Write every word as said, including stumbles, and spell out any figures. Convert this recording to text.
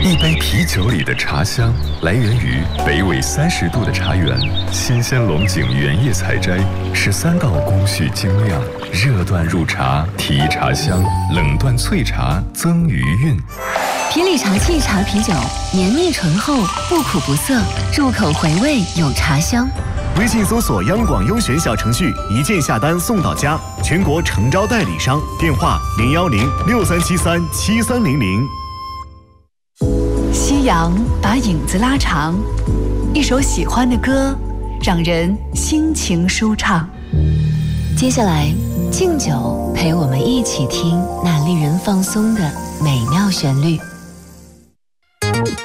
一杯啤酒里的茶香，来源于北纬三十度的茶园，新鲜龙井原叶采摘，十三道工序精酿，热断入茶提茶香，冷断萃茶增余韵。 皮里茶器茶啤酒，绵密醇厚，不苦不涩，入口回味有茶香。 微信搜索央广优选小程序，一键下单送到家，全国诚招代理商，电话零幺零六三七三七三零零。 夕阳把影子拉长，一首喜欢的歌，让人心情舒畅。 接下来，敬酒陪我们一起听那令人放松的美妙旋律。